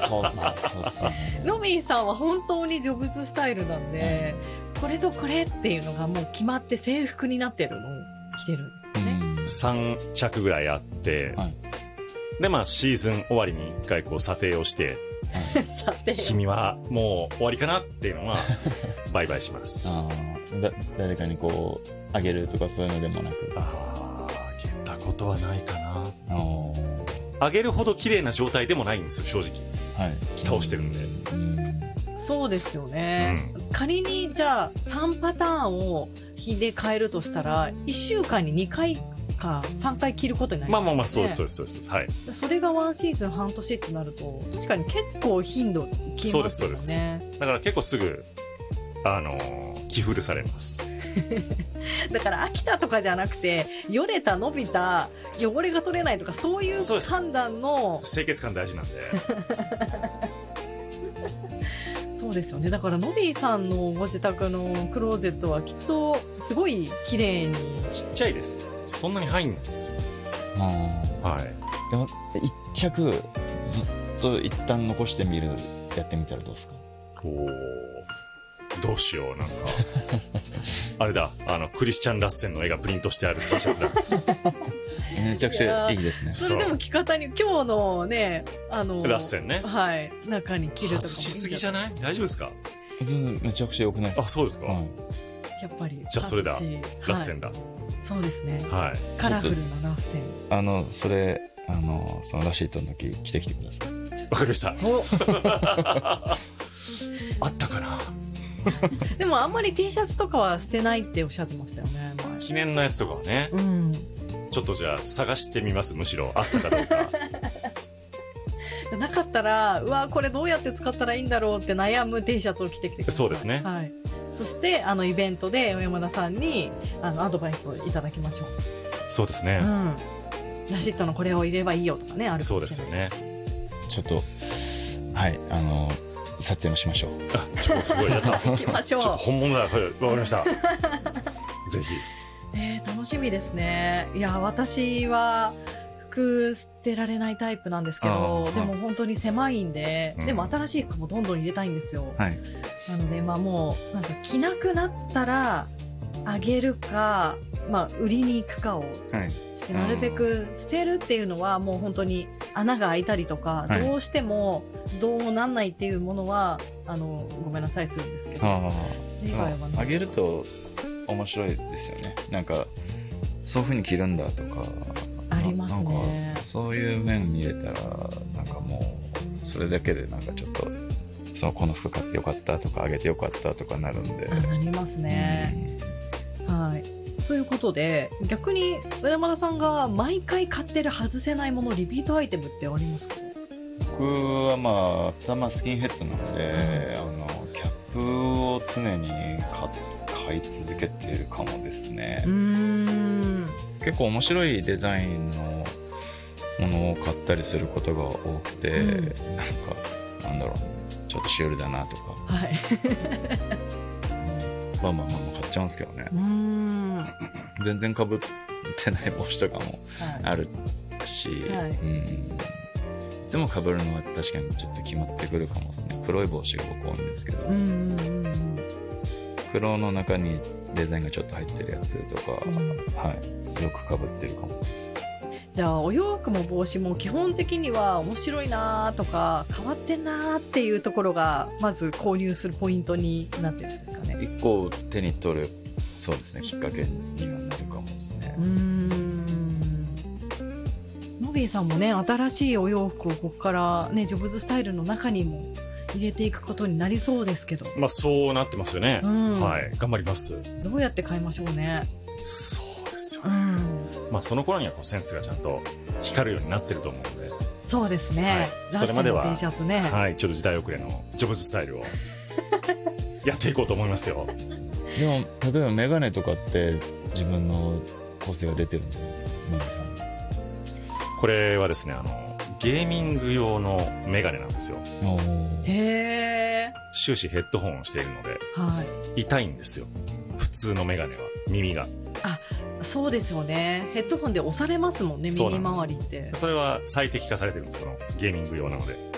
そうっすね。 ノビーさんは本当にジョブズスタイルなんで、これとこれっていうのがもう決まって制服になってるのを着てるんですよね。 3着ぐらいあって、で、まあシーズン終わりに一回こう査定をして、君はもう終わりかなっていうのは売買します。 誰かにこうあげるとかそういうのでもなく。 あげたことはないかな。あげるほど綺麗な状態でもないんですよ、正直。着倒してるんで。 そうですよね。仮にじゃあ3パターンを日で変えるとしたら、1週間に2回か3回着ることになりますね。 まあ、そうです。はい。 それが1シーズン半年ってなると、確かに結構頻度着ますよね。 そうです。だから結構すぐ、着古されます。 だから飽きたとかじゃなくて、よれた、伸びた、汚れが取れないとか、そういう判断の。 清潔感大事なんで。 そうですよね。だからノビーさんのご自宅のクローゼットはきっとすごい綺麗に。 ちっちゃいです。そんなに入んないんですよ。はい。 でも一着ずっと一旦残してみる、やってみたらどうですか？ どうしよう、なんか。あれだ、クリスチャン・ラッセンの絵がプリントしてある T シャツだ。 めちゃくちゃいいですね。 それでも着方に、今日のね、 ラッセンね。 はい。中に着るとか。 外しすぎじゃない？大丈夫ですか？ めちゃくちゃ良くないですか？ あ、そうですか。 やっぱり。 じゃあそれだ。ラッセンだ。 そうですね。 はい。 カラフルなラッセン。 それ、そのラシットの時着てきてください。 わかりました。あったかな。 でもあんまり T シャツとかは捨てないっておっしゃってましたよね。 記念のやつとかはね。ちょっとじゃあ探してみます。むしろあったかどうか。 なかったら、うわ、これどうやって使ったらいいんだろうって悩む T シャツを着てきてください。 そうですね。 はい。そしてイベントで小山田さんにアドバイスをいただきましょう。 そうですね。 ラシットのこれを入れればいいよとかね、あるかもしれない。 そうですよね。ちょっとはい撮影もしましょう。 すごいやった。 行きましょう。 本物だ。わかりました。ぜひ。楽しみですね。いや、私は服捨てられないタイプなんですけど、でも本当に狭いんで、でも新しい服もどんどん入れたいんですよ。なので、もう、なんか着なくなったら、あげるか、売りに行くかをして、なるべく捨てるっていうのはもう本当に穴が開いたりとか、どうしてもどうもなんないっていうものは、ごめんなさいするんですけど。 あげると面白いですよね。なんか、そういう風に着るんだとか。 ありますね。 そういう面見れたら、なんかもう、それだけでなんかちょっと、この服買ってよかったとか、あげてよかったとかなるんで。 なりますね。はい。ということで、逆に小山田さんが毎回買ってる外せないもの、リピートアイテムってありますか？ 僕は頭スキンヘッドなので、キャップを常に買い続けているかもですね。結構面白いデザインのものを買ったりすることが多くて、なんだろう、ちょっとシュールだなとか。はい。買っちゃうんですけどね。全然被ってない帽子とかもあるし、いつも被るのは確かにちょっと決まってくるかもですね。黒い帽子が僕多いんですけど、黒の中にデザインがちょっと入ってるやつとか、よく被ってるかもです。 じゃあお洋服も帽子も基本的には面白いなとか変わってんなっていうところがまず購入するポイントになってるんですかね。 一個手に取る、そうですね、きっかけにはなるかもですね。 ノビーさんもね、新しいお洋服をここからね、ジョブズスタイルの中にも入れていくことになりそうですけど。 そうなってますよね。はい。頑張ります。 どうやって買いましょうね。 そうですよね。その頃にはセンスがちゃんと光るようになってると思うので。 そうですね。 それまでは、 T シャツね。 はい。ちょっと時代遅れのジョブズスタイルをやっていこうと思いますよ。 でも、例えばメガネとかって自分の個性が出てるんじゃないですか、ノビさん。 これはですね、ゲーミング用のメガネなんですよ。終始ヘッドホンをしているので、痛いんですよ。普通のメガネは、耳が。 そうですよね。ヘッドホンで押されますもんね、耳周りって。 それは最適化されてるんですよ、このゲーミング用なので。